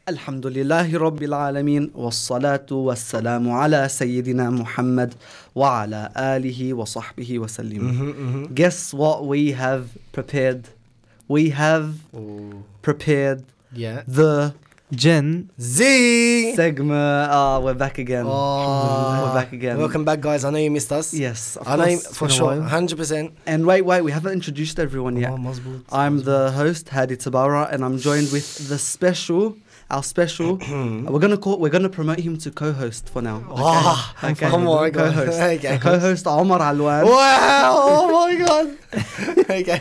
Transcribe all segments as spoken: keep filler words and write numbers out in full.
Alhamdulillahi Rabbil Alameen wassalatu wassalamu ala Sayyidina Muhammad wa ala alihi wa sahbihi wa sallim. Mm-hmm, mm-hmm. Guess what we have prepared? We have Ooh. prepared Yeah. the Gen Z. segment. Ah, we're back again. Oh. We're back again. Welcome back, guys. I know you missed us. Yes, of I know you, course. for Been a sure, while. one hundred percent. And wait, wait, we haven't introduced everyone yet. Oh, Mazboot. I'm the host, Hadi Tabara, and I'm joined with the special, our special. we're gonna call, we're gonna promote him to co-host for now. Okay, Oh, okay. come on, co-host, okay. co-host Omar Alwan, Wow! Oh my God. Okay.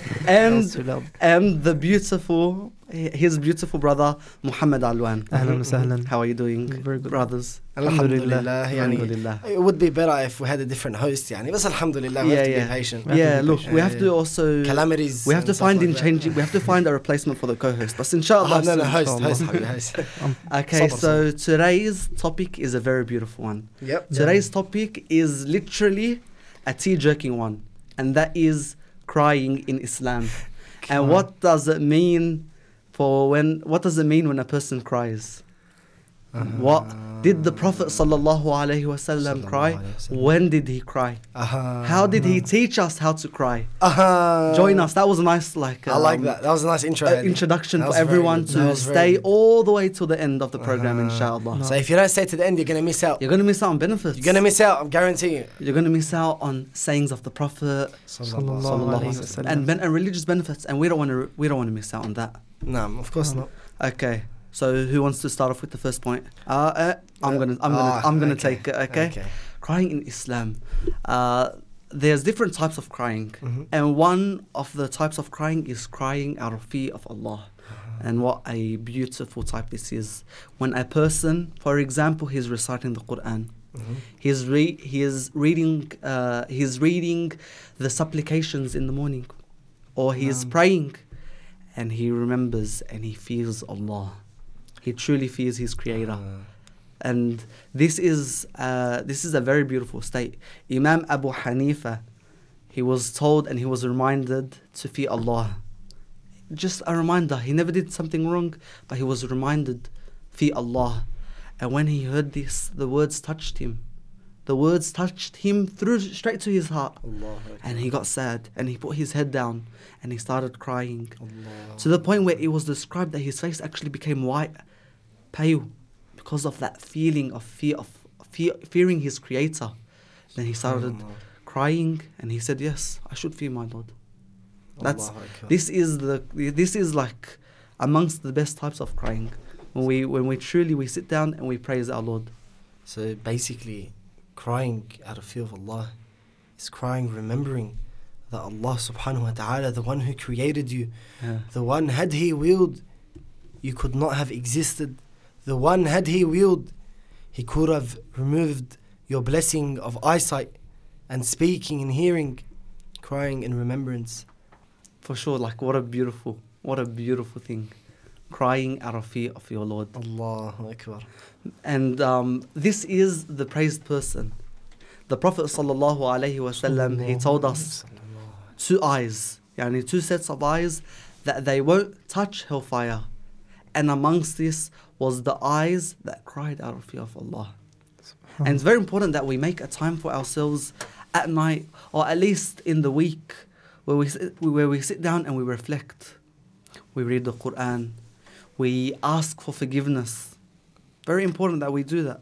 and and the beautiful, his beautiful brother Muhammad Alwan. أهلا وسهلا. How are you doing, Very good. brothers? Alhamdulillah. يعني, Alhamdulillah. it would be better if we had a different host. يعني. بس alhamdulillah, we Yeah, have to yeah. be patient. have Yeah, to be look, patient. we have Yeah, to yeah. also Calamities. we have to and stuff find like in that. changing. We have to find a replacement for the co-host. But inshallah, Oh, no, no, soon, host, inshallah. host, habibi, host. Okay, Sabr, so today's topic is a very beautiful one. Yep. Today's topic is literally a tear-jerking one, and that is crying in Islam. And what does it mean for when? What does it mean when a person cries? Uh-huh. What did the Prophet sallallahu alaihi wasallam Sallallahu cry? alayhi wasallam. When did he cry? Uh-huh. How did he teach us how to cry? Uh-huh. Join us. That was a nice, like, I like um, that. That was a nice intro. uh, Hadi. introduction That for was very everyone good. That to was very stay good. all the way till the end of the program, Uh-huh. inshallah. So if you don't stay to the end, you're going to miss out. You're gonna miss out on benefits. You're going to miss out, I guarantee you. You're gonna miss out on sayings of the Prophet, Sallallahu sallallahu alayhi alaihi wasallam. wasallam, and, ben- and religious benefits, and we don't want to. We don't want to miss out on that. No, of course not. Okay. So who wants to start off with the first point? Uh, uh I'm Uh, gonna. I'm gonna. ah, I'm gonna okay, take it. Okay? okay. Crying in Islam. Uh, there's different types of crying, Mhm. and one of the types of crying is crying out of fear of Allah. And what a beautiful type this is. When a person, for example, he's reciting the Quran. Mhm. He's re- he is reading uh, he's reading the supplications in the morning, or he is Naam. praying, and he remembers and he feels Allah. He truly fears his Creator, Uh, and this is uh, this is a very beautiful state. Imam Abu Hanifa, he was told and he was reminded to fear Allah. Just a reminder. He never did something wrong, but he was reminded, fear Allah. And when he heard this, the words touched him. The words touched him through straight to his heart. Allah. And he got sad and he put his head down and he started crying. Allah. To the point where it was described that his face actually became white, pale, because of that feeling of fear, of fear, fearing his Creator. Then he started Allah. crying and he said, yes, I should fear my Lord. That's Allahu Akbar. this is the this is like amongst the best types of crying. When we when we truly we sit down and we praise our Lord. So basically, crying out of fear of Allah is crying remembering that Allah subhanahu wa ta'ala, the one who created you, Yeah. the one had He willed, you could not have existed. The one had He willed, He could have removed your blessing of eyesight and speaking and hearing, crying in remembrance. For sure, like what a beautiful, what a beautiful thing. Crying out of fear of your Lord. Allahu Akbar. And um, this is the praised person. The Prophet sallallahu alaihi wasallam, he told us two eyes, yani two sets of eyes, that they won't touch hellfire. And amongst this was the eyes that cried out of fear of Allah. And it's very important that we make a time for ourselves at night, or at least in the week, where we sit, where we sit down and we reflect. We read the Quran. We ask for forgiveness. Very important that we do that.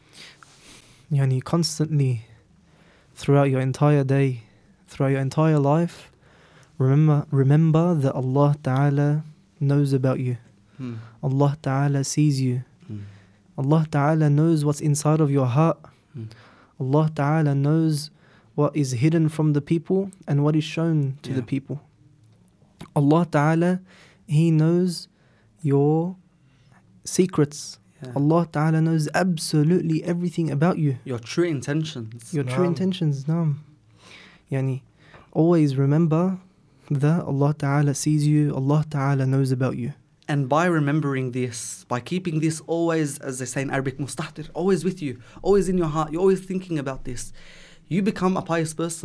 Yani constantly, throughout your entire day, throughout your entire life, remember remember that Allah Ta'ala knows about you. Hmm. Allah Ta'ala sees you. Hmm. Allah Ta'ala knows what's inside of your heart. Hmm. Allah Ta'ala knows what is hidden from the people and what is shown to Yeah. the people. Allah Ta'ala, He knows your secrets. Yeah. Allah Ta'ala knows absolutely everything about you. Your true intentions. Your true Naam. intentions, naam. Yani, always remember that Allah Ta'ala sees you, Allah Ta'ala knows about you. And by remembering this, by keeping this always, as they say in Arabic, mustahdir, always with you, always in your heart, you're always thinking about this, you become a pious person.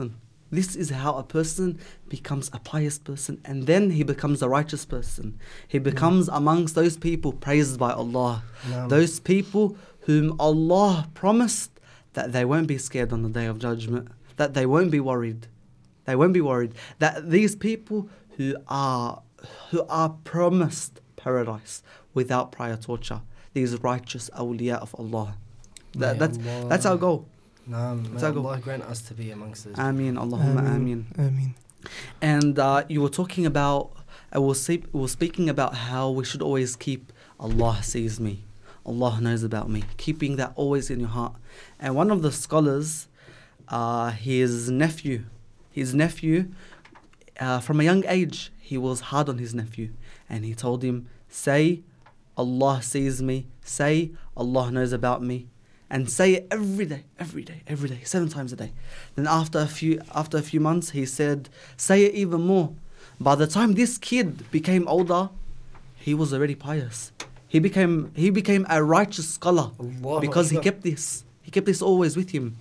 This is how a person becomes a pious person, and then he becomes a righteous person. He becomes amongst those people praised by Allah. Naam. Those people whom Allah promised that they won't be scared on the Day of Judgment, that they won't be worried. They won't be worried. That these people who are who are promised paradise without prior torture, these righteous awliya of Allah. That, May that's Allah- that's our goal. Naam. May That's our goal. Allah grant us to be amongst those. Ameen. Allahumma ameen. Ameen. And uh, you were talking about, I was see, we were speaking about how we should always keep Allah sees me, Allah knows about me, keeping that always in your heart. And one of the scholars, uh, his nephew, his nephew, uh, from a young age, he was hard on his nephew, and he told him, say, Allah sees me, say, Allah knows about me. And say it every day, every day, every day, seven times a day. Then after a few after a few months, he said, say it even more. By the time this kid became older, he was already pious. He became he became a righteous scholar Allahu because he Akbar. kept this. He kept this always with him.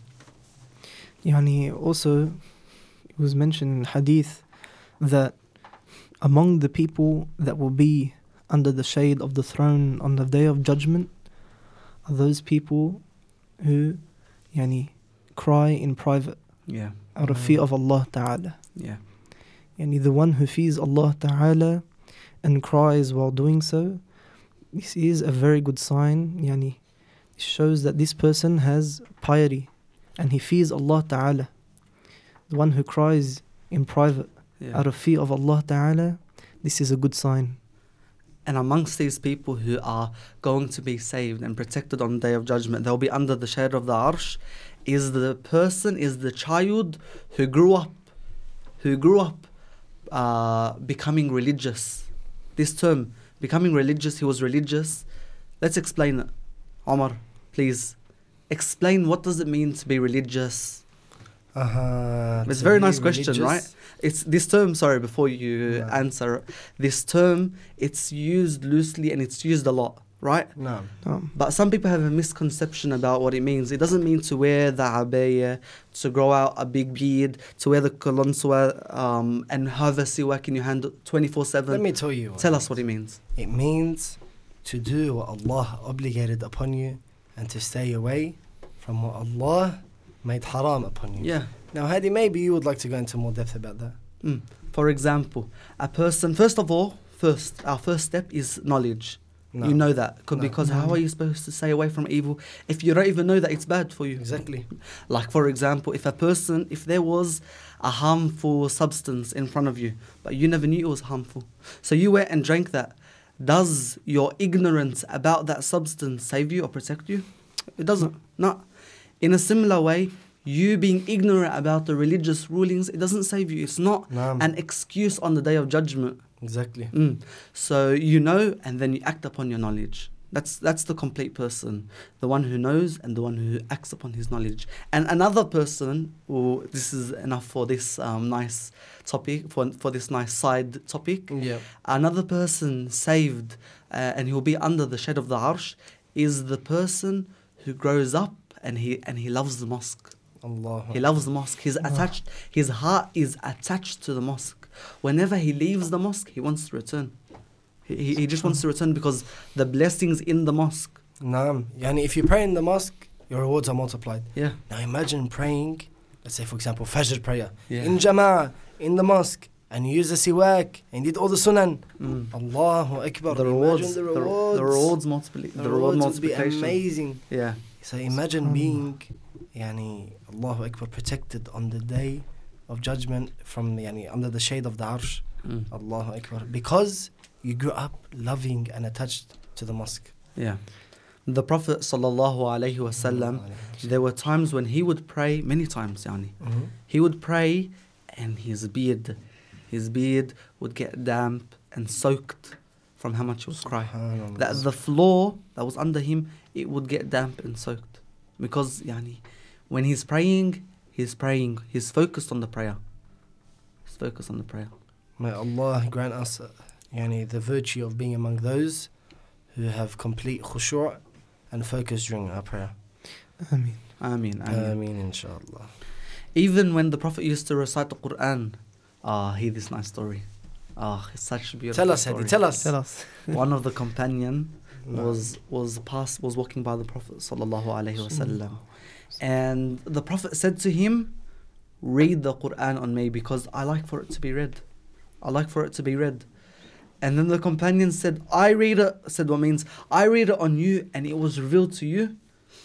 Yani also, it was mentioned in hadith that among the people that will be under the shade of the throne on the Day of Judgment are those people who yani, cry in private Yeah, out of fear of Allah Ta'ala. yeah, Yani the one who fears Allah Ta'ala and cries while doing so, this is a very good sign. Yani, it shows that this person has piety and he fears Allah Ta'ala. The one who cries in private yeah. out of fear of Allah Ta'ala, this is a good sign. And amongst these people who are going to be saved and protected on the Day of Judgment, they'll be under the shade of the Arsh, is the person, is the child who grew up, who grew up uh, becoming religious. This term, becoming religious, he was religious. Let's explain it. Omar, please. Explain what does it mean to be religious. Uh-huh, It's a to very be nice question, religious. right? It's this term, sorry, before you No. answer, this term, it's used loosely and it's used a lot, right? No. Um, But some people have a misconception about what it means. It doesn't mean to wear the abaya, to grow out a big beard, to wear the kalanswa, um, and have a siwak in your hand twenty-four Let seven. me tell you. What Tell it us what it means. It means to do what Allah obligated upon you and to stay away from what Allah made haram upon you. Yeah. Now, Hadi, maybe you would like to go into more depth about that. Mm. For example, a person, first of all, first, our first step is knowledge. No. You know that. 'Cause- No. Because how No. are you supposed to stay away from evil if you don't even know that it's bad for you? Exactly. Like, for example, if a person, if there was a harmful substance in front of you, but you never knew it was harmful, so you went and drank that, does your ignorance about that substance save you or protect you? It doesn't. No. In a similar way, you being ignorant about the religious rulings, it doesn't save you. It's not Naam. an excuse on the Day of Judgment. Exactly. Mm. So you know, and then you act upon your knowledge. That's that's the complete person, the one who knows and the one who acts upon his knowledge. And another person, oh, this is enough for this um, nice topic, for for this nice side topic. Yeah. Another person saved, uh, and he will be under the shade of the Arsh, is the person who grows up and he and he loves the mosque. Allah. He loves the mosque. He's attached. His heart is attached to the mosque. Whenever he leaves the mosque, he wants to return. He, he, he just wants to return because the blessings in the mosque. Naam. Yani, if you pray in the mosque, your rewards are multiplied. Yeah. Now imagine praying, let's say for example, Fajr prayer, Yeah. in Jama'ah, in the mosque, and you use the siwak, and you did all the sunan. Mm. Allahu Akbar. The Imagine rewards, the the, rewards. the rewards multiply, The the reward rewards would be multiplication. amazing. Yeah. So imagine Subhanallah. being, yani, Allahu Akbar, protected on the day of judgment from, yani, under the shade of the Arsh. Mm. Allahu Akbar. Because you grew up loving and attached to the mosque. Yeah. The Prophet sallallahu alaihi wasallam, there were times when he would pray, many times, yani. Mhm. He would pray and his beard, his beard would get damp and soaked from how much he was crying. Subhanallah. That the floor that was under him, it would get damp and soaked. Because yani, when he's praying, he's praying, he's focused on the prayer. He's focused on the prayer. May Allah grant us uh, yani, the virtue of being among those who have complete khushu' and focus during our prayer. Ameen. Ameen. Ameen. Ameen, inshallah. Even when the Prophet used to recite the Quran, ah, hear this nice story. Ah, it's such a beautiful Tell us, story. Hadi, tell us. Tell us. One of the companion No. was was past was walking by the Prophet sallallahu alaihi wasallam, and the Prophet said to him, "Read the Quran on me because I like for it to be read. I like for it to be read." And then the companion said, "I read it." Said what means I read it on you, and it was revealed to you.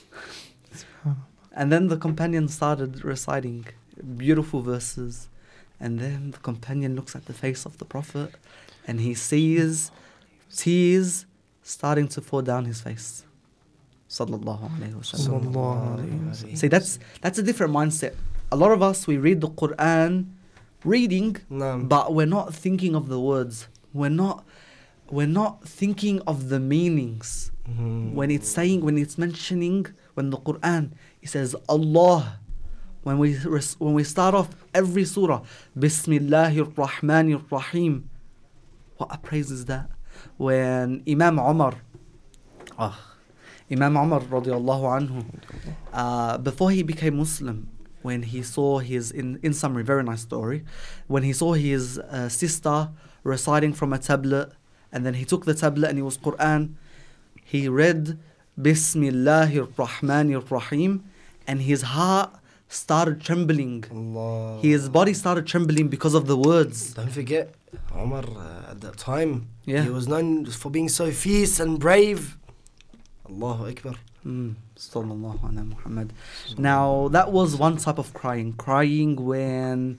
And then the companion started reciting beautiful verses, and then the companion looks at the face of the Prophet, and he sees tears starting to fall down his face. Sallallahu alaihi wasallam. Sallallahu alayhi wa sallam. See, that's that's a different mindset. A lot of us, we read the Quran, reading, No. but we're not thinking of the words. We're not, we're not thinking of the meanings. Mhm. When it's saying, when it's mentioning, when the Quran, it says Allah. When we res- when we start off every surah, Bismillahir Rahmanir Rahim. What a praise is that? When Imam Umar, ah, Imam Umar radiallahu anhu, uh, before he became Muslim, when he saw his, in, in summary, very nice story, when he saw his uh, sister reciting from a tablet, and then he took the tablet and it was Quran, he read Bismillahir Rahmanir Rahim, and his heart started trembling. Allah. His body started trembling because of the words. Don't forget, Umar uh, at that time, Yeah. he was known for being so fierce and brave. Allahu Akbar. Mm, Sallallahu ala Muhammad. Now, that was one type of crying. Crying when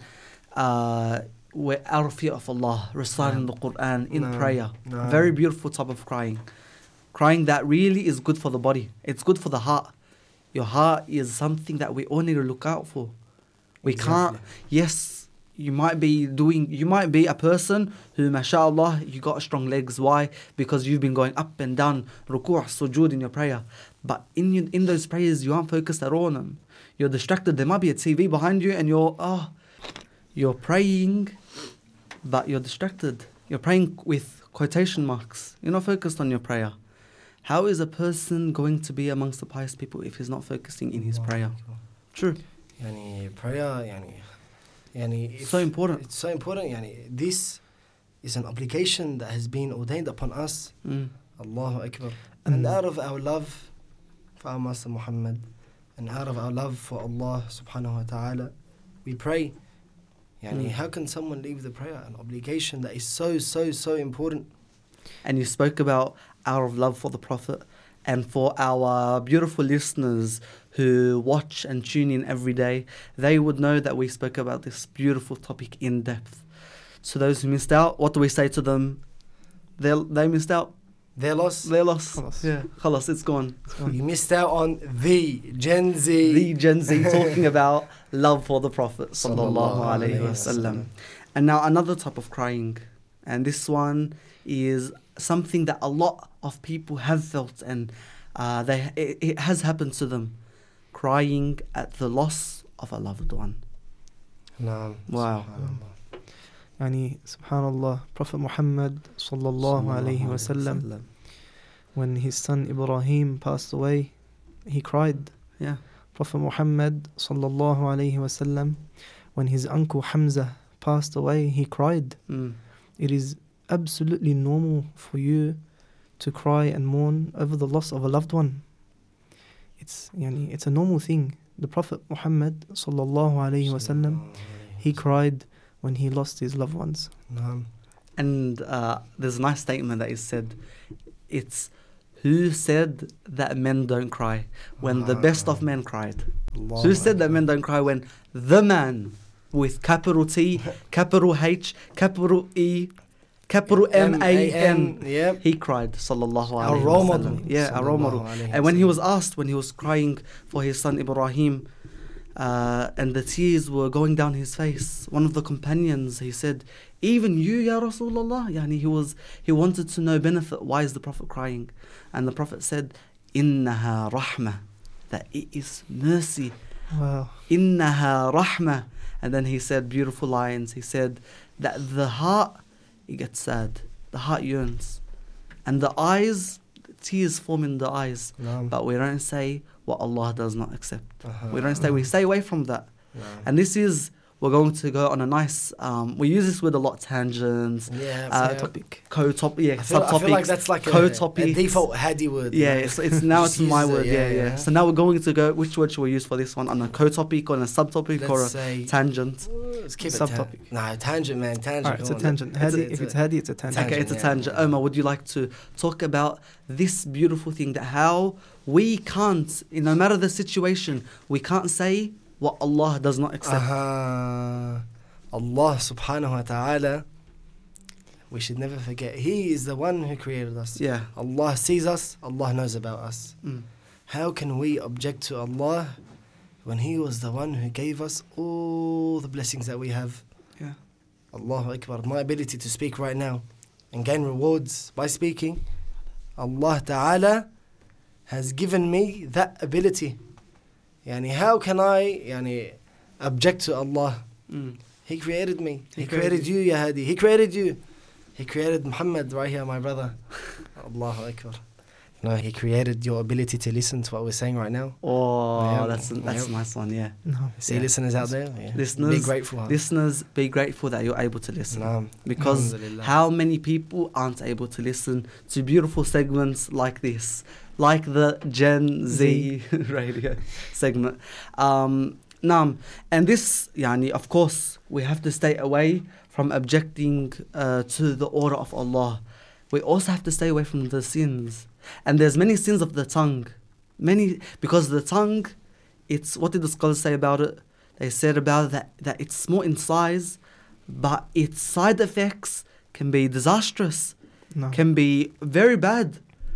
uh, we're out of fear of Allah, reciting the Quran in No. prayer. No. Very beautiful type of crying. Crying that really is good for the body. It's good for the heart. Your heart is something that we all need to look out for. We can't, yes, you might be doing, you might be a person who, mashallah, you got strong legs. Why? Because you've been going up and down, ruku', sujood in your prayer. But in your, in those prayers, you aren't focused at all on them. You're distracted. There might be a T V behind you and you're, oh, you're praying, but you're distracted. You're praying with quotation marks. You're not focused on your prayer. How is a person going to be amongst the pious people if he's not focusing in his prayer? True. Yani prayer, yani, yani if- So important. It's so important. Yani this is an obligation that has been ordained upon us. Mm. Allahu Akbar. And- And out of our love for our Master Muhammad, and out of our love for Allah subhanahu wa ta'ala, we pray. Yani, Mm. how can someone leave the prayer? An obligation that is so, so, so important. And you spoke about our love for the Prophet, and for our beautiful listeners who watch and tune in every day, they would know that we spoke about this beautiful topic in depth. So those who missed out, what do we say to them? They they missed out. Their loss. They lost. Khalas. Yeah, khalas, it's gone. You missed out on the Gen Z. The Gen Z talking about love for the Prophet sallallahu alaihi wasallam. And now another type of crying, and this one is something that a lot of people have felt, and uh, they it, it has happened to them, crying at the loss of a loved one. Naam. Wow. Subhanallah. Yani, subhanallah, Prophet Muhammad sallallahu alayhi wa sallam, when his son Ibrahim passed away, he cried. Yeah. Prophet Muhammad sallallahu alayhi wa sallam, when his uncle Hamza passed away, he cried. Mm. It is absolutely normal for you to cry and mourn over the loss of a loved one. It's yani, it's a normal thing. The Prophet Muhammad sallallahu alayhi wa sallam, he cried when he lost his loved ones. Naam. And uh, there's a nice statement that is said. It's who said that men don't cry when the best of men cried. Allahu Who said that Akbar. men don't cry when the man with capital T, capital H, capital E, capital M A N, Yep. he cried, sallallahu Our alayhi role wa model. sallam. Yeah, our role model. Sallallahu alayhi And when he wa was asked, when he was crying for his son Ibrahim, uh, and the tears were going down his face, one of the companions, he said, even you, Ya Rasulullah? Yani he was, he wanted to know benefit. Why is the Prophet crying? And the Prophet said, Innaha rahmah, that it is mercy. Wow. Innaha rahmah. And then he said beautiful lines. He said that the heart, it gets sad. The heart yearns. And the eyes, tears form in the eyes. Naam. But we don't say what Allah does not accept. Uh-huh. We don't say, we stay away from that. No. And this is, we're going to go on a nice, um, we use this with a lot, tangents, Yeah, uh, yeah. Topic. co-topic, yeah, I feel, I subtopics. feel like that's like a, co-topics. a default Hadi word. Yeah, you know? it's, it's now Just it's my use it, word, yeah, yeah, So now we're going to go, which word should we use for this one? On a co-topic, on a subtopic, Let's or a say tangent? Let's keep it Subtopic. Ta- nah, tangent, man, tangent. Alright, it's come a on. tangent. Hadi, It's if a- it's Hadi, it's a tangent. Okay, it's a yeah, tangent. yeah. Omar, would you like to talk about this beautiful thing, that how we can't, no matter the situation, we can't say what Allah does not accept? Uh-huh. Allah subhanahu wa ta'ala, we should never forget, He is the one who created us. Yeah. Allah sees us, Allah knows about us. Mm. How can we object to Allah when He was the one who gave us all the blessings that we have? Yeah. Allahu Akbar. My ability to speak right now and gain rewards by speaking, Allah Ta'ala has given me that ability. Yani, how can I yani, object to Allah? Mm. He created me. He, He created, created you, Ya Hadi. He created you. He created Muhammad right here, my brother. Allahu Akbar. No, He created your ability to listen to what we're saying right now. Oh, Yeah. that's that's a Yeah. nice one, yeah. No. See, Yeah. listeners out there, yeah. Listeners, be grateful. huh? Listeners, be grateful that you're able to listen. Naam. Because Alhamdulillah. how many people aren't able to listen to beautiful segments like this, like the Gen Z radio segment? Um, Naam. And this, yani, of course, we have to stay away from objecting uh, to the order of Allah. We also have to stay away from the sins. And there's many sins of the tongue. Many, because the tongue, it's, what did the scholars say about it? They said about it that, that it's small in size, but its side effects can be disastrous, No. can be very bad.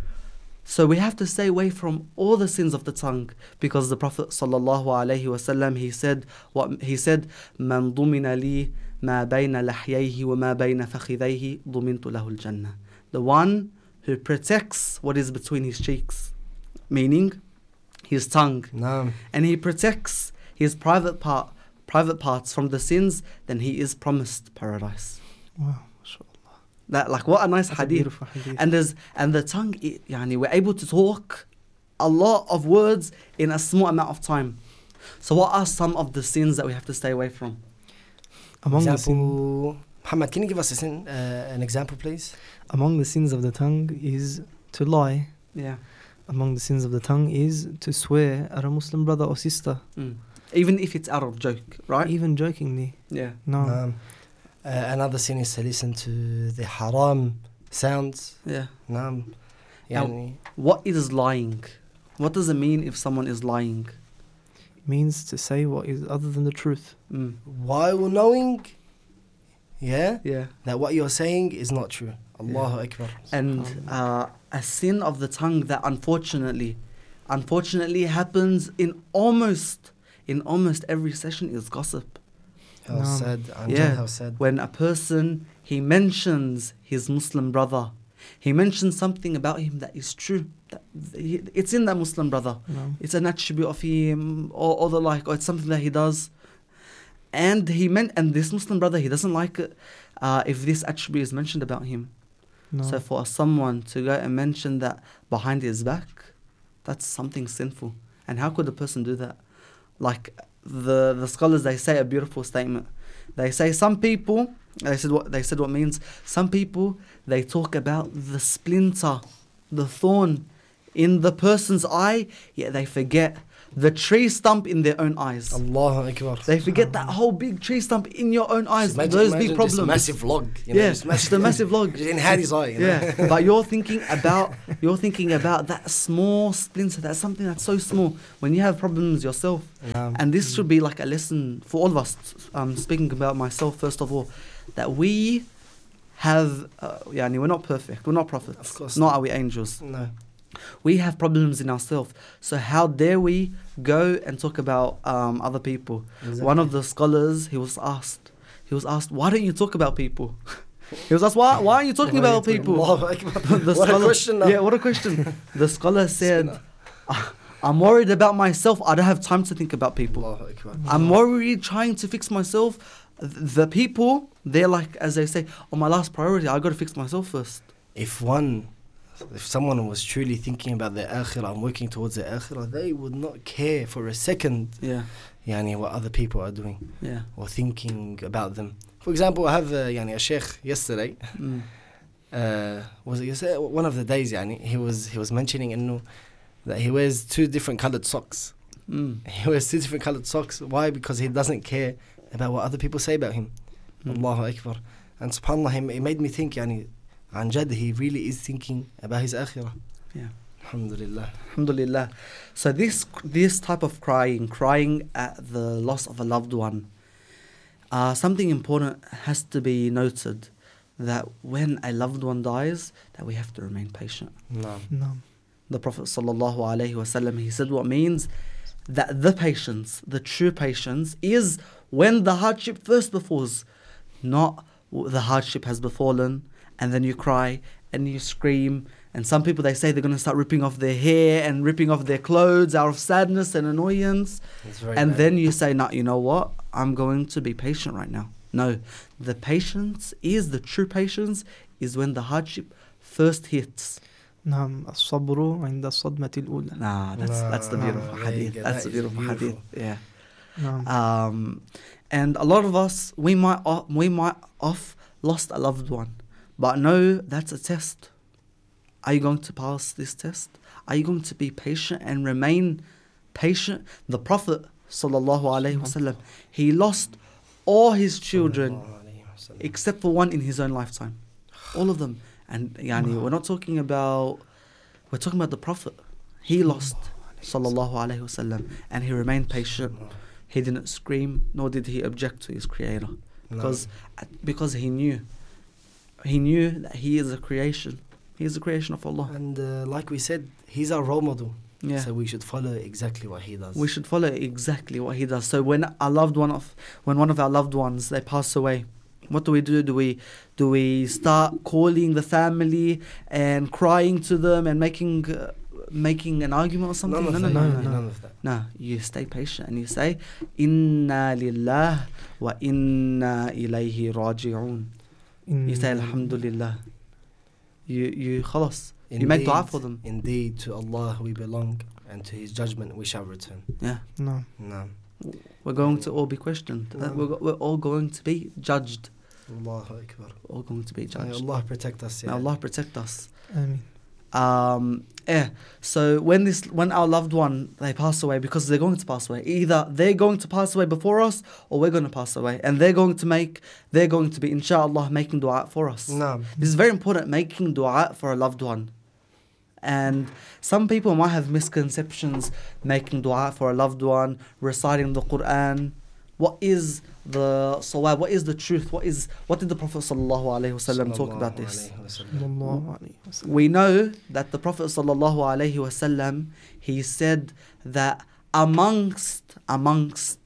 So we have to stay away from all the sins of the tongue, because the Prophet sallallahu alaihi wasallam, he said what he said, "Man dumina li ma bayna lahyayhi wa ma bayna fakhidayhi dumintu lahu al-jannah." The one who protects what is between his cheeks, meaning his tongue, Naam. and he protects his private part, private parts from the sins, then he is promised paradise. Wow. mashallah. That, like, what a nice That's a hadith. beautiful hadith. And there's and the tongue, it, yani, we're able to talk a lot of words in a small amount of time. So what are some of the sins that we have to stay away from? Among the sin, Example, Muhammad, can you give us a sin, uh, an example, please? among the sins of the tongue is to lie. Yeah. Among the sins of the tongue is to swear at a Muslim brother or sister, Mm. Even if it's out of joke, right? even jokingly. Yeah. No. Naam. Uh, another sin is to listen to the haram sounds. Yeah. Naam. Now- Yani, What is lying? What does it mean if someone is lying? It means to say what is other than the truth. Mm. while knowing, yeah, Yeah. that what you're saying is not true. Allahu Akbar. And uh, a sin of the tongue that unfortunately, unfortunately happens in almost, in almost every session is gossip. How Naam. sad. Anjal, Yeah. how sad. When a person, he mentions his Muslim brother, he mentions something about him that is true. That he, it's in that Muslim brother. No. It's an attribute of him, or, or the like, or it's something that he does. And he meant, and this Muslim brother, he doesn't like it uh, if this attribute is mentioned about him. No. So for someone to go and mention that behind his back, that's something sinful. And how could a person do that? Like the the scholars, they say a beautiful statement. They say some people, they said what they said what means. Some people, they talk about the splinter, the thorn in the person's eye, yet they forget the tree stump in their own eyes. Allahu Akbar. They forget that whole big tree stump in your own eyes. Imagine- Those imagine big this problems. massive log. You know, Yeah, this it's the massive log. In Hadi's eye. You know? Yeah, but you're thinking about you're thinking about that small splinter. That's something that's so small. When you have problems yourself, Naam. and this should be like a lesson for all of us. Um, speaking about myself first of all, that we have, uh, yani we're not perfect. We're not prophets. Of course Nor not. are we angels. No. We have problems in ourselves. So how dare we go and talk about um, other people? One of the scholars, he was asked, he was asked, why don't you talk about people? He was asked, why, why are you talking Why are you about people? Allahu Akbar. The What a question now. Yeah, what a question. The scholar said, "Ah, I'm worried about myself. I don't have time to think about people. Allahu Akbar. I'm worried trying to fix myself. Th- The people, they're like, as they say, on my last priority, I got to fix myself first. If one, if someone was truly thinking about their akhirah and working towards their akhirah, they would not care for a second, Yeah. yani, what other people are doing Yeah. or thinking about them. For example, I have uh, yani, a sheikh yesterday. Mm. Uh, was it yesterday? One of the days, yani, he was he was mentioning inno, that he wears two different colored socks. Mm. He wears two different colored socks. Why? Because he doesn't care about what other people say about him. Mm. Allahu Akbar. And subhanAllah, he, he made me think, yani, an jad, he really is thinking about his akhirah. Yeah. Alhamdulillah. Alhamdulillah. So this this type of crying, crying at the loss of a loved one, uh, something important has to be noted, that when a loved one dies, that we have to remain patient. No. No. The Prophet sallallahu alaihi wasallam, he said what means that the patience, the true patience, is when the hardship first befalls, not the hardship has befallen, and then you cry and you scream. And some people, they say they're going to start ripping off their hair and ripping off their clothes out of sadness and annoyance. It's very And bad. then you say, no, you know what? I'm going to be patient right now. No, the patience is, the true patience is when the hardship first hits. نعم الصبر عند الصدمة الأولى. Nah, that's that's the Nah, beautiful there you hadith. go. That's That the is beautiful, beautiful. hadith. Yeah. نعم. Um, and a lot of us, we might o- we might have lost a loved one, but no, that's a test. Are you going to pass this test? Are you going to be patient and remain patient? The Prophet sallallahu alaihi wasallam, he lost all his children Sallallahu alayhi wa sallam. except for one in his own lifetime, all of them. And yani, we're not talking about, we're talking about the Prophet. He lost sallallahu alaihi wasallam, and he remained patient. He didn't scream, nor did he object to his creator, because because he knew, he knew that he is a creation. He is a creation of Allah. And uh, like we said, he's our role model. Yeah. So we should follow exactly what he does. We should follow exactly what he does. So when a loved one of, when one of our loved ones, they pass away, what do we do? Do we do we start calling the family and crying to them and making uh, making an argument or something? None of no, that. no, no, no, no, no. None of that. No, you stay patient and you say, Inna lillah wa inna ilayhi raji'un. إن- You say Alhamdulillah. You you khalas. You make dua for them. Indeed, to Allah we belong, and to His judgment we shall return. Yeah. No. No. We're going to all be questioned. No. We're, go- we're all going to be judged. Allahu Akbar. All going to be May judged. Allah protect us. May Yeah. Allah protect us. آمين. Um, yeah. So when this, when our loved one, they pass away, because they're going to pass away. Either they're going to pass away before us, or we're going to pass away, and they're going to make, they're going to be, inshallah, making dua for us. No. This is very important, making dua for a loved one. And some people might have misconceptions, making dua for a loved one, reciting the Quran. What is the sawab? What is the truth? What is what did the Prophet sallallahu alaihi wasallam talk about this? Sallallahu alayhi wa sallam. صلى الله عليه وسلم. We know that the Prophet sallallahu alaihi wasallam, he said that amongst amongst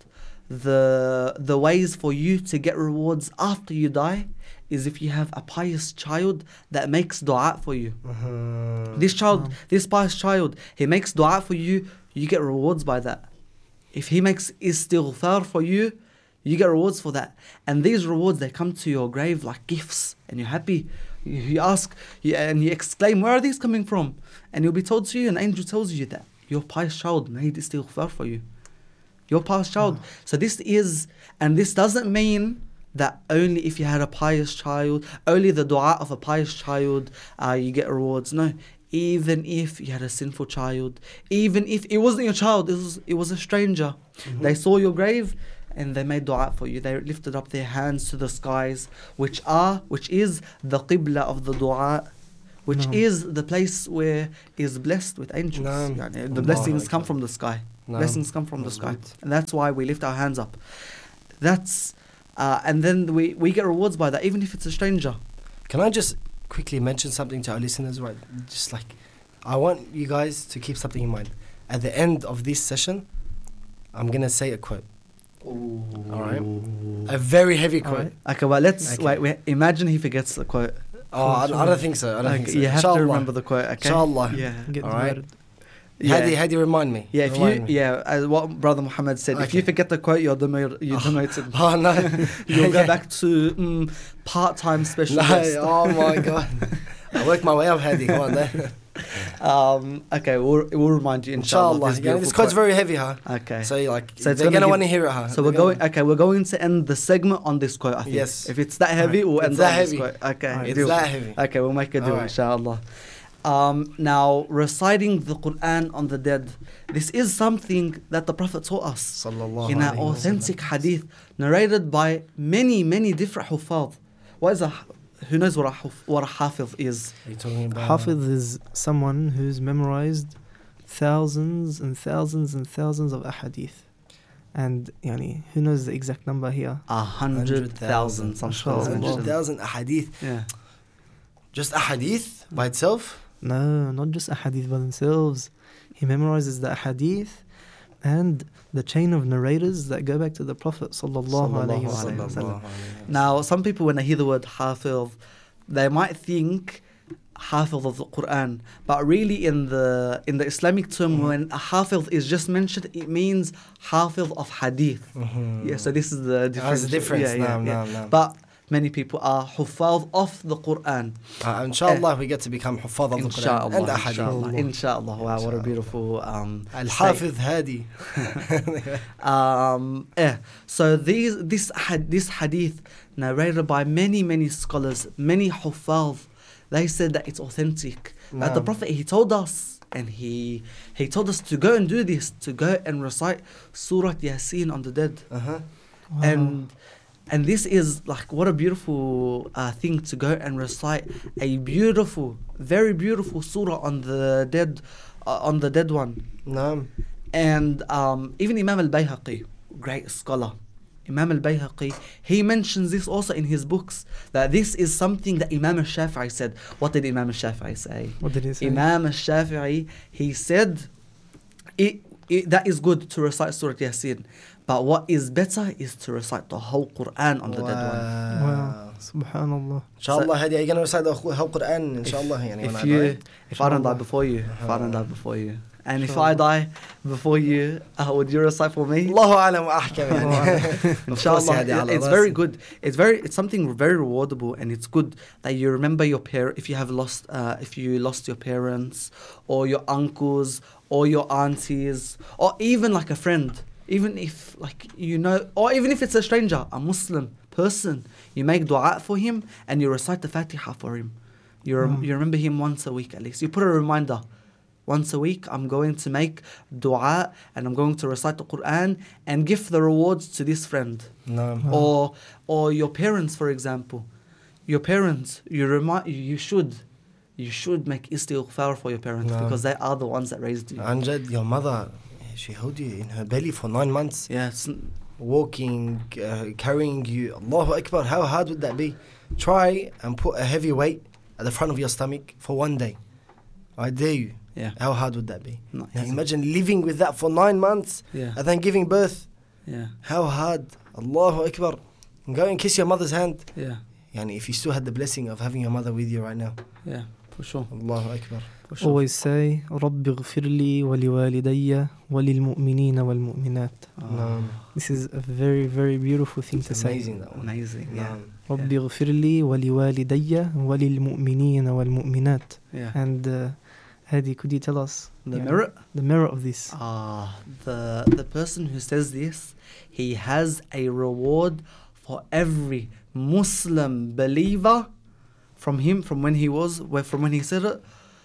the the ways for you to get rewards after you die is if you have a pious child that makes dua for you. Uh-huh. This child, Um. this pious child, he makes dua for you, you get rewards by that. If he makes istighfar for you, you get rewards for that. And these rewards, they come to your grave like gifts, and you're happy. You, you ask, you, and you exclaim, where are these coming from? And you'll be told to you, an angel tells you that your pious child made istighfar for you. Your pious child. Oh. So this is, and this doesn't mean that only if you had a pious child, only the dua of a pious child, uh, you get rewards. No, even if you had a sinful child, even if it wasn't your child, it was it was a stranger. Mhm. They saw your grave and they made dua for you. They lifted up their hands to the skies, which are which is the qibla of the dua, which No. is the place where is blessed with angels. No. Yani, the Allah blessings come Akbar. from the sky. No. Blessings come from the sky, Mazboot. and that's why we lift our hands up. That's uh, and then we we get rewards by that, even if it's a stranger. Can I just quickly mention something to our listeners? Right, just like I want you guys to keep something in mind. At the end of this session, I'm gonna say a quote. All right. A very heavy quote. Alright. Okay, well, let's Okay. wait, wait. Imagine he forgets the quote. Oh, I, I don't think so. I don't Okay, think so. you have Inshallah. to remember the quote. Okay. Inshallah. Yeah. Get All right. married. Yeah. Hadi, Hadi, remind me. Yeah, if Remind you me. yeah, as what Brother Muhammad said, if you Okay. forget the quote, you're demoted. You're Oh. demoted. Oh no. You'll go Okay. back to mm, part-time special No, guest. oh my God. I worked my way up, Hadi. Come on, there. um, okay, we'll, we'll remind you, inshallah. Inshallah. This, Yeah, beautiful this quote's quote. very heavy, huh? Okay. So like, So it's they're gonna gonna give- want to hear it, huh? So we're They're going. gonna- Okay, we're going to end the segment on this quote. I think. Yes. If it's that heavy, we'll It's end that on this heavy. quote. Okay. Alright, It's deal. that heavy. Okay, we'll make a deal, Alright. inshallah. Um, now, reciting the Quran on the dead. This is something that the Prophet taught us Sallallahu in an alayhi wa authentic sallam. hadith narrated by many, many different huffaz. What is a? Who knows what a huf- what a hafiz is? Are you talking about? Hafiz is someone who's memorized thousands and thousands and thousands of ahadith. And yani, who knows the exact number here? A hundred thousand. Some scholars Mashallah. mention. one hundred thousand ahadith. Yeah. Just ahadith by itself? No, not just ahadith by themselves. He memorizes the ahadith and the chain of narrators that go back to the Prophet sallallahu alaihi Sallallahu wasallam. alayhi Sallallahu wasallam. alayhi wa Now, some people, when they hear the word hafiz, they might think hafiz of the Quran, but really, in the in the Islamic term, Mhm. when a hafiz is just mentioned, it means hafiz of hadith. Mhm. Yeah, so this is the difference. That's the difference. Yeah, yeah, no, yeah. no, no. But many people are huffaz of the Quran. Uh, inshallah, we get to become حفاظ of the Quran Inshallah, and inshallah, ahadith. inshallah. Wow, what a Inshallah. beautiful um, Al-Hafiz Hadi. Um, yeah. So these this had this hadith narrated by many many scholars, many huffaz, they said that it's authentic. That the Naam. Prophet, he told us, and he he told us to go and do this, to go and recite Surah Yasin on the dead, Uh-huh. Wow. and and this is like what a beautiful uh, thing to go and recite a beautiful, very beautiful surah on the dead, uh, on the dead one. Naam. And um, even Imam al-Bayhaqi, great scholar, Imam al-Bayhaqi, he mentions this also in his books, that this is something that Imam al-Shafi'i said. What did Imam al-Shafi'i say? What did he say? Imam al-Shafi'i, he said, it, it, that is good to recite Surah Yasin, but what is better is to recite the whole Quran on the dead one. Wow. Subhanallah. Inshallah, Hadi, are you going to recite the whole Quran? Inshallah. yani, when If I you, die? if I don't die before you, if I don't die before you, and if I die before you, uh, would you recite for me? Allahu alam wa ahkam. yani. Of course, Inshallah, Hadi, ala it's very rasi. good. It's very, it's something very rewardable, and it's good that you remember your parent. If you have lost, uh, if you lost your parents, or your uncles, or your aunties, or even like a friend, even if like you know, or even if it's a stranger, a Muslim person, you make du'a for him and you recite the Fatiha for him. You rem- Mm. you remember him once a week at least. You put a reminder. Once a week, I'm going to make dua and I'm going to recite the Quran and give the rewards to this friend. Naam. Wow. Or, or your parents, for example. Your parents, you remind, you should, you should make istighfar for your parents No. because they are the ones that raised you. Anjad, your mother, she held you in her belly for nine months, Yes. walking, uh, carrying you. Allahu Akbar, how hard would that be? Try and put a heavy weight at the front of your stomach for one day. I dare you. Yeah. How hard would that be? Not Now easy. imagine living with that for nine months Yeah. and then giving birth. Yeah. How hard. Allahu Akbar. Go and kiss your mother's hand. Yeah. Yani if you still had the blessing of having your mother with you right now. Yeah. For sure. Allahu Akbar. For sure. Always say, رَبِّ اغْفِرْ لِي وَلِوَالِدَيَّ وَلِلْمُؤْمِنِينَ وَالْمُؤْمِنَات. Oh, No. This is a very, very beautiful thing to It's say. amazing that one. amazing. Yeah. No. رَبِّ اغْفِرْ لِي وَلِوَالِدَيَّ وَلِلْمُؤْمِنِينَ وَالْمُؤْمِنَات. Yeah. And uh, Hadi, could you tell us The yeah, merit? the merit of this? Ah, the the person who says this, he has a reward for every Muslim believer from him, from when he was, where from when he said it,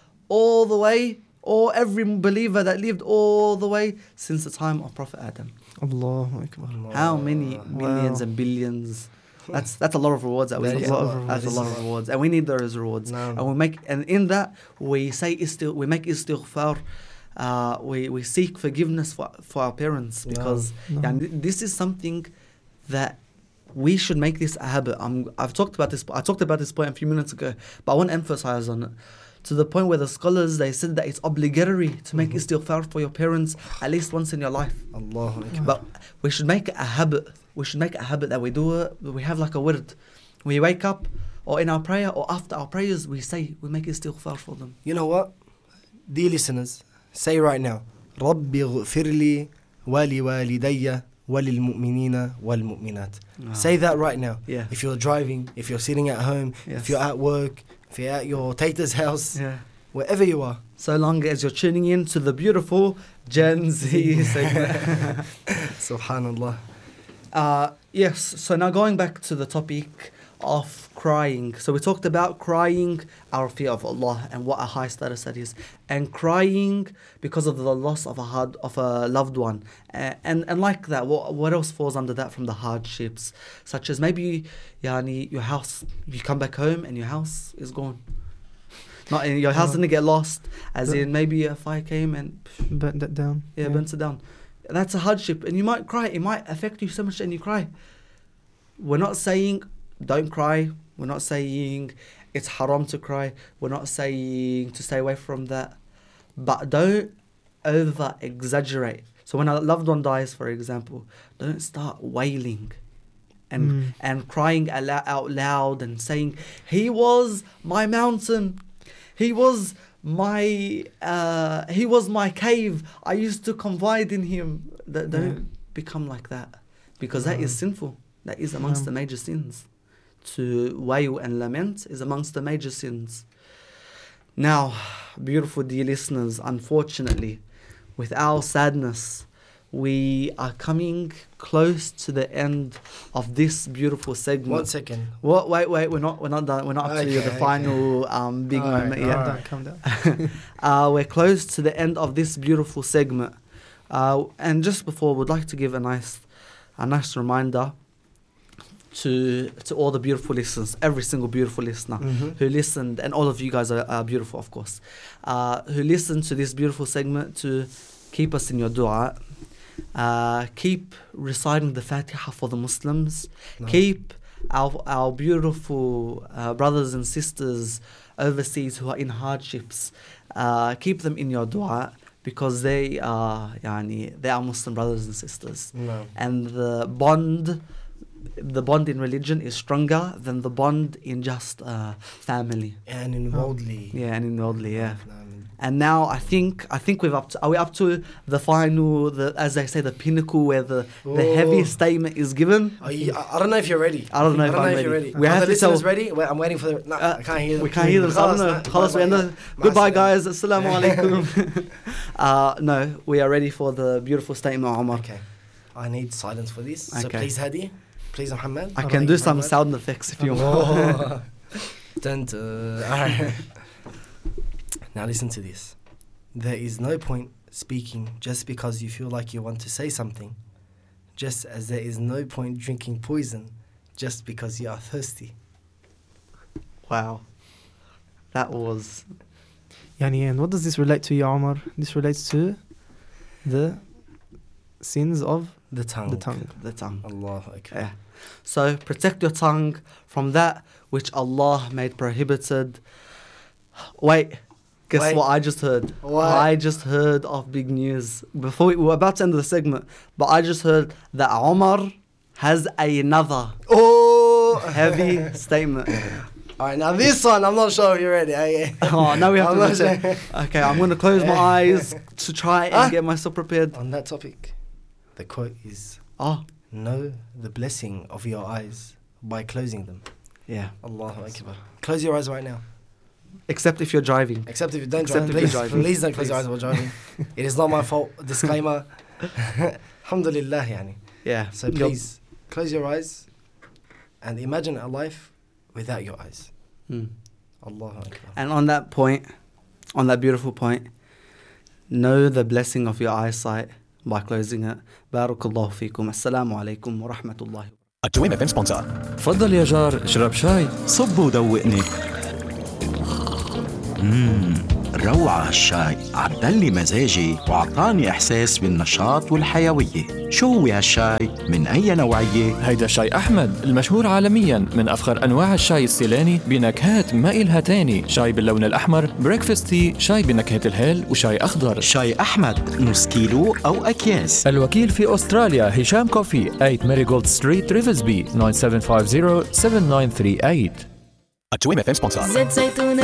all the way, or every believer that lived all the way since the time of Prophet Adam. Allahu Akbar. How many Allah. millions Wow. and billions? That's that's a lot of rewards that we That get. is a lot of That's a rewards. lot of rewards, and we need those rewards. No. And we make, and in that we say istig, we make istighfar. Uh, we we seek forgiveness for for our parents No. because No. yeah, and this is something that we should make this a habit. I'm, I've talked about this. I talked about this point a few minutes ago, but I want to emphasize on it. To the point where the scholars, they said that it's obligatory to make Mhm. istighfar for your parents at least once in your life. Allahu Akbar. But we should make it a habit. We should make it a habit that we do it. We have like a word. We wake up, or in our prayer, or after our prayers, we say, we make istighfar for them. You know what? Dear listeners, say right now, رَبِّ اغْفِرْ لِي وَلِوَالِدَيَّ وَلِلْمُؤْمِنِينَ وَالْمُؤْمِنَات. Ah. Say that right now. Yeah. If you're driving, if you're sitting at home, Yes. if you're at work, if you're at your tater's house, Yeah. wherever you are. So long as you're tuning in to the beautiful Gen Z segment. Subhanallah. Uh, yes, so now going back to the topic of crying. So we talked about crying out of fear of Allah and what a high status that is, and crying because of the loss of a hard, of a loved one, uh, and and like that, what what else falls under that from the hardships, such as maybe yani, your house, you come back home and your house is gone. Not in, your house didn't get lost, as in maybe a fire came and burnt that down. yeah, yeah. burnt it down. That's a hardship, and you might cry. It might affect you so much, and you cry. We're not saying don't cry. We're not saying it's haram to cry. We're not saying to stay away from that. But don't over exaggerate. So when a loved one dies, for example, don't start wailing and Mm. and crying alo- out loud and saying, he was my mountain. He was my uh, he was my cave. I used to confide in him. Th- don't Yeah. become like that, because that is Mm. sinful. That is amongst Yeah. the major sins. To wail and lament is amongst the major sins. Now, beautiful dear listeners, unfortunately, with our sadness, we are coming close to the end of this beautiful segment. One second. What? Wait, wait. We're not. We're not done. We're not up to Okay, the okay. final um, big All right, moment all yet. right. Calm down, calm down. Uh, we're close to the end of this beautiful segment, uh, and just before, we'd like to give a nice, a nice reminder to to all the beautiful listeners, every single beautiful listener Mm-hmm. who listened, and all of you guys are, are beautiful, of course, uh, who listened to this beautiful segment, to keep us in your dua. Uh, keep reciting the Fatiha for the Muslims. No. Keep our our beautiful uh, brothers and sisters overseas who are in hardships. Uh, keep them in your dua, because they are yani, they are Muslim brothers and sisters, No. and the bond. The bond in religion is stronger than the bond in just uh, family. And in worldly. Yeah, and in worldly, yeah. No, I mean, And now I think I think we've up to, are we up to the final, the as they say, the pinnacle where the, the Oh. heaviest statement is given? Are you, I I don't know if you're ready. I don't know I if don't I'm know if you're ready. ready. We Are have the to listeners tell- ready? Wait, I'm waiting for the. No, Uh, I can't hear them. We can't hear them. Khalas, So, no, Khalas, we end bye, the- bye. Goodbye, Ma'a guys. Assalamu alaikum. uh, no, we are ready for the beautiful statement, Omar. Okay. I need silence for this. So Okay. please, Hadi. Please, Muhammad. I Thank can you, do some Muhammad. sound effects if you want. Oh. Dun, dun. All right. Now listen to this. There is no point speaking just because you feel like you want to say something, just as there is no point drinking poison just because you are thirsty. Wow, that was Yani, and what does this relate to, Ya Omar? This relates to the sins of The tongue. the tongue. the tongue. Allahu Akbar. Yeah. So protect your tongue from that which Allah made prohibited. Wait, guess Wait. what I just heard? What? I just heard of big news. Before we, we were about to end the segment, but I just heard that Omar has another Oh! heavy statement. All right, now this one, I'm not sure if you're ready. Okay. Oh, now we have I'm to not listen. sure. Okay, I'm going to close my eyes to try and Ah. get myself prepared. On that topic, the quote is, Oh, know the blessing of your eyes by closing them. yeah. Allahu Akbar. Close your eyes right now. Except if you're driving. Except if you don't Except drive, if you're please, driving. please don't close your Please. eyes while driving. It is not my fault. Disclaimer. Alhamdulillah, yani. Yeah. So You're- please, close your eyes and imagine a life without your eyes. Hmm. Allahu Akbar. And on that point, on that beautiful point, know the blessing of your eyesight by closing it. Barakallahu feekum. Assalamu alaikum wa rahmatullahi. التويم اف ام سبونسر. تفضل يا جار اشرب شاي. صب ودوقني. مم. روعة هالشاي، عدلي مزاجي وعطاني إحساس بالنشاط والحيوية. شو هو هالشاي؟ من أي نوعية؟ هيدا شاي أحمد المشهور عالميا، من أفخر أنواع الشاي السيلاني بنكهات ما إلها تاني. شاي باللون الأحمر، بريكفاست تي، شاي بنكهة الهيل، وشاي أخضر. شاي أحمد نص كيلو أو أكياس. الوكيل في أستراليا هشام كوفي، ثمانية ماريغولد ستريت ريفزبي، تسعة سبعة خمسة صفر سبعة تسعة ثلاثة ثمانية. التويم اف ام سبونسر. زيت زيتون